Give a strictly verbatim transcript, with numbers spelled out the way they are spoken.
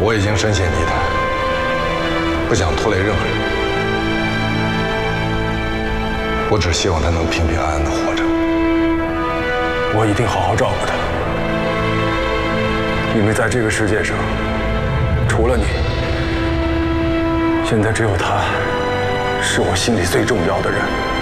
我已经深陷泥潭，不想拖累任何人。我只希望他能平平安安的活着。 我一定好好照顾他，因为在这个世界上，除了你，现在只有他是我心里最重要的人。